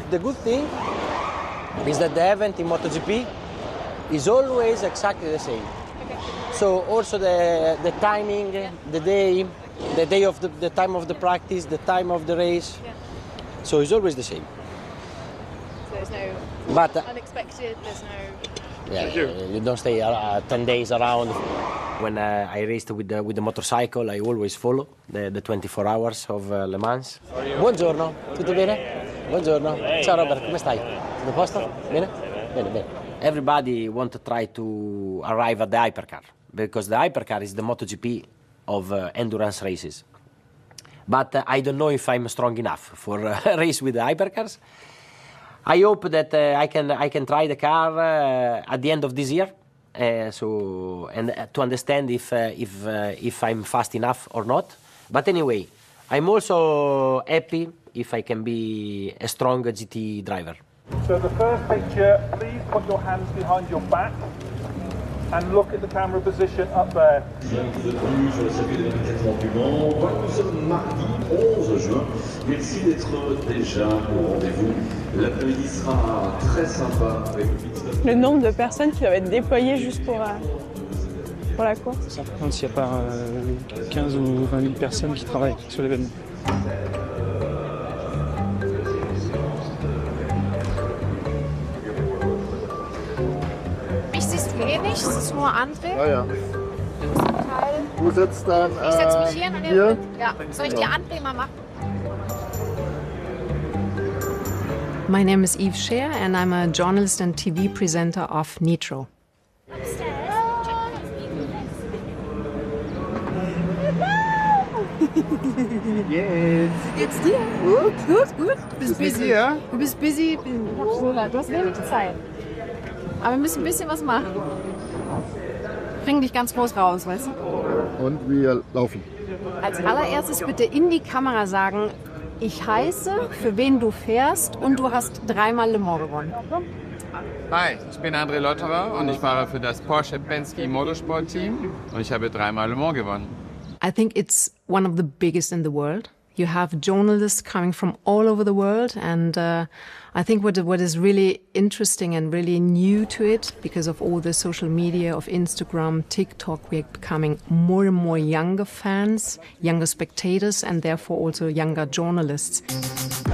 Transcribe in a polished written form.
the good thing is that the event in MotoGP is always exactly the same. Okay. So also the timing, the day of the time of the practice, the time of the race. Yeah. So it's always the same. So there's no But unexpected, there's no... you don't stay 10 days around. When I raced with the motorcycle, I always follow the 24 hours of Le Mans. Buongiorno, tutto bene? Buongiorno. Ciao Robert, come stai? Tutto a posto? Bene? Bene, bene. Everybody want to try to arrive at the hypercar, because the hypercar is the MotoGP of endurance races. But I don't know if I'm strong enough for a race with the hypercars. I hope that I can try the car at the end of this year, to understand if I'm fast enough or not. But anyway, I'm also happy if I can be a strong GT driver. So the first picture, please put your hands behind your back and look at the camera position up there. Bienvenue sur le circuit des 24 heures du Mans. Nous sommes mardi 11 juin. Merci d'être déjà au rendez-vous. L'après-midi sera très sympa avec le pit stop. Le nombre de personnes qui doivent être déployées juste pour la course. Ça compte s'il n'y a pas 15 ou 20 000 personnes qui travaillent sur l'événement. Mich siehst du eh nicht, es ist nur André. Ja, ja. Du sitzt dann Ich setze mich hier und hier. Ja. Soll ich dir André mal machen? My name is Yves Scheer and I'm a journalist and TV presenter of Nitro. Yes. Wie geht's dir? Gut. Du bist busy. Du bist busy. Du hast wenig Zeit. Aber wir müssen ein bisschen was machen. Bring dich ganz groß raus, weißt du? Und wir laufen. Als allererstes bitte in die Kamera sagen, ich heiße, für wen du fährst und du hast 3-mal Le Mans gewonnen. Hi, ich bin André Lotterer und ich fahre für das Porsche Penske Motorsport Team und ich habe 3-mal Le Mans gewonnen. I think it's one of the biggest in the world. You have journalists coming from all over the world, and I think what is really interesting and really new to it, because of all the social media of Instagram, TikTok, we're becoming more and more younger fans, younger spectators, and therefore also younger journalists.